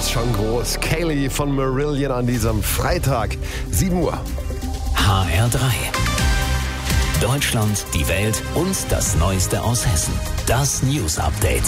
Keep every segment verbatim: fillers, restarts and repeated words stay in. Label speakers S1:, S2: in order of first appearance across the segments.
S1: fast schon groß. Kaylee von Marillion an diesem Freitag, sieben Uhr.
S2: H R drei. Deutschland, die Welt und das Neueste aus Hessen. Das News Update.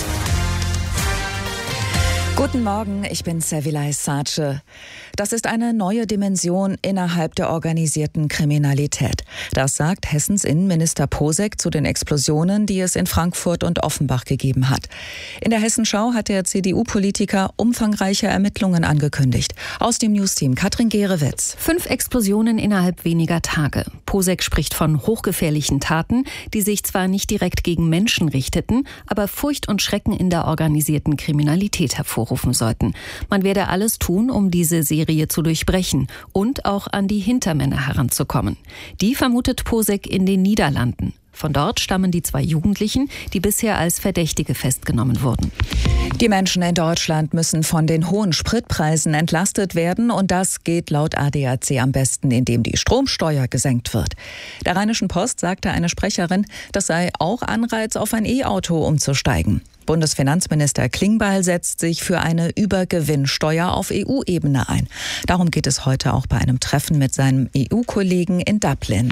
S3: Guten Morgen, ich bin Sevilay Sace. Das ist eine neue Dimension innerhalb der organisierten Kriminalität. Das sagt Hessens Innenminister Posek zu den Explosionen, die es in Frankfurt und Offenbach gegeben hat. In der Hessenschau hat der C D U-Politiker umfangreiche Ermittlungen angekündigt. Aus dem Newsteam Katrin Gerewitz.
S4: Fünf Explosionen innerhalb weniger Tage. Posek spricht von hochgefährlichen Taten, die sich zwar nicht direkt gegen Menschen richteten, aber Furcht und Schrecken in der organisierten Kriminalität hervorrufen sollten. Man werde alles tun, um diese Serie zu durchbrechen und auch an die Hintermänner heranzukommen. Die vermutet Posek in den Niederlanden. Von dort stammen die zwei Jugendlichen, die bisher als Verdächtige festgenommen wurden.
S3: Die Menschen in Deutschland müssen von den hohen Spritpreisen entlastet werden und das geht laut A D A C am besten, indem die Stromsteuer gesenkt wird. Der Rheinischen Post sagte eine Sprecherin, das sei auch Anreiz, auf ein E-Auto umzusteigen. Bundesfinanzminister Klingbeil setzt sich für eine Übergewinnsteuer auf E U-Ebene ein. Darum geht es heute auch bei einem Treffen mit seinem E U-Kollegen in Dublin.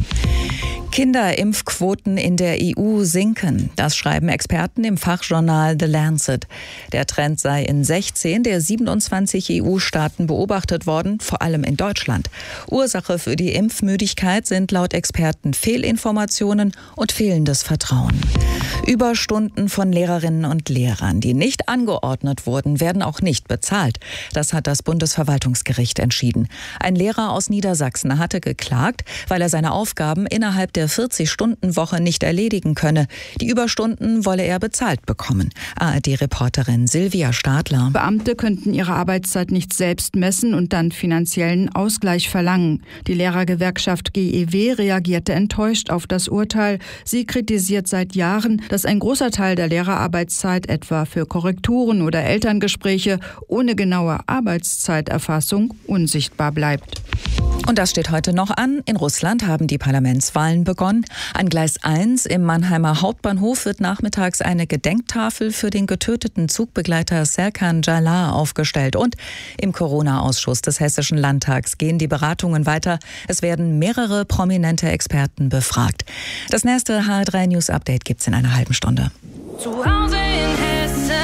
S3: Kinderimpfquoten in der E U sinken. Das schreiben Experten im Fachjournal The Lancet. Der Trend sei in sechzehn der siebenundzwanzig E U-Staaten beobachtet worden, vor allem in Deutschland. Ursache für die Impfmüdigkeit sind laut Experten Fehlinformationen und fehlendes Vertrauen. Überstunden von Lehrerinnen und Lehrern, die nicht angeordnet wurden, werden auch nicht bezahlt. Das hat das Bundesverwaltungsgericht entschieden. Ein Lehrer aus Niedersachsen hatte geklagt, weil er seine Aufgaben innerhalb der vierzig-Stunden-Woche nicht erledigen könne. Die Überstunden wolle er bezahlt bekommen. A R D-Reporterin Silvia Stadler.
S5: Beamte könnten ihre Arbeitszeit nicht selbst messen und dann finanziellen Ausgleich verlangen. Die Lehrergewerkschaft G E W reagierte enttäuscht auf das Urteil. Sie kritisiert seit Jahren, dass ein großer Teil der Lehrerarbeitszeit etwa für Korrekturen oder Elterngespräche ohne genaue Arbeitszeiterfassung unsichtbar bleibt.
S3: Und das steht heute noch an. In Russland haben die Parlamentswahlen begonnen. An Gleis eins im Mannheimer Hauptbahnhof wird nachmittags eine Gedenktafel für den getöteten Zugbegleiter Serkan Jalar aufgestellt. Und im Corona-Ausschuss des Hessischen Landtags gehen die Beratungen weiter. Es werden mehrere prominente Experten befragt. Das nächste H R drei News Update gibt's in einer halben Stunde.
S6: Zu Hause in Hessen.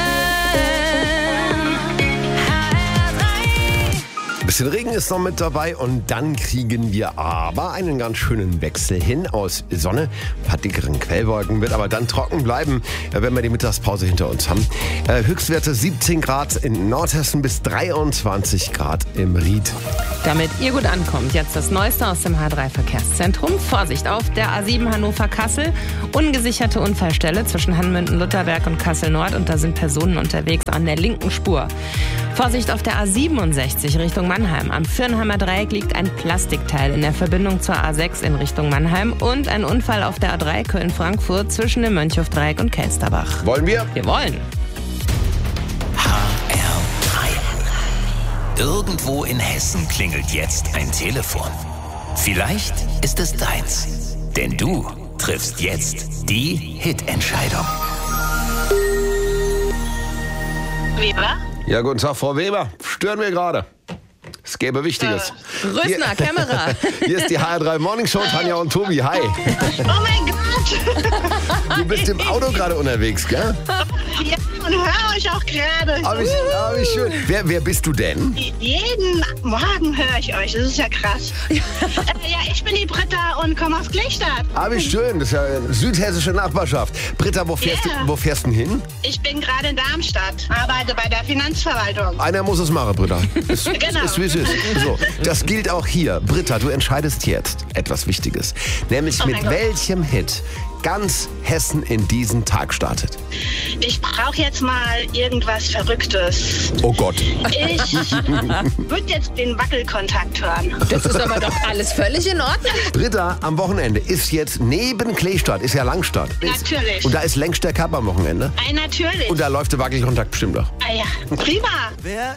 S1: Ein bisschen Regen ist noch mit dabei und dann kriegen wir aber einen ganz schönen Wechsel hin aus Sonne. Ein paar dickeren Quellwolken, wird aber dann trocken bleiben, wenn wir die Mittagspause hinter uns haben. Äh, Höchstwerte siebzehn Grad in Nordhessen bis dreiundzwanzig Grad im Ried.
S6: Damit ihr gut ankommt, jetzt das Neueste aus dem H R drei Verkehrszentrum. Vorsicht auf der A sieben Hannover-Kassel. Ungesicherte Unfallstelle zwischen Hanmünden-Lutterberg und Kassel-Nord und da sind Personen unterwegs an der linken Spur. Vorsicht auf der A siebenundsechzig Richtung Mannheim. Am Fürnheimer Dreieck liegt ein Plastikteil in der Verbindung zur A sechs in Richtung Mannheim und ein Unfall auf der A drei Köln-Frankfurt zwischen dem Mönchhofdreieck und Kelsterbach.
S1: Wollen wir?
S6: Wir wollen.
S2: H R drei. Irgendwo in Hessen klingelt jetzt ein Telefon. Vielleicht ist es deins. Denn du triffst jetzt die Hitentscheidung.
S7: Weber?
S1: Ja, guten Tag, Frau Weber. Stören wir gerade? Es gäbe Wichtiges.
S6: Äh, Rösner, Kämmerer.
S1: Hier ist die H R drei Morning Show, Tanja und Tobi. Hi.
S7: Oh mein Gott.
S1: Du bist im Auto gerade unterwegs, gell?
S7: Ja, und höre euch auch gerade.
S1: Aber ich, aber ich schön. Wer, wer bist du denn?
S7: Jeden Morgen höre ich euch. Das ist ja krass. äh, ja, ich bin die Britta und komme aus Glechstadt.
S1: Aber wie schön. Das ist ja eine südhessische Nachbarschaft. Britta, wo fährst,
S7: Yeah.
S1: du, wo fährst du hin?
S7: Ich bin gerade in Darmstadt. Arbeite bei der Finanzverwaltung.
S1: Einer muss es machen, Britta. Ist,
S7: Genau.
S1: ist, wie es ist. So, das gilt auch hier. Britta, du entscheidest jetzt etwas Wichtiges. Nämlich
S7: Oh mein
S1: mit
S7: Gott.
S1: welchem Hit ganz Hessen in diesen Tag startet.
S7: Ich brauche jetzt mal irgendwas Verrücktes.
S1: Oh Gott.
S7: Ich würde jetzt den Wackelkontakt hören.
S6: Das ist aber doch alles völlig in Ordnung.
S1: Britta, am Wochenende ist jetzt neben Kleestadt, ist ja Langstadt. Ist,
S7: Natürlich.
S1: und da ist längst der Cup am Wochenende.
S7: Ei, natürlich.
S1: Und da läuft der Wackelkontakt bestimmt doch.
S7: Ah ja, prima.
S8: Wer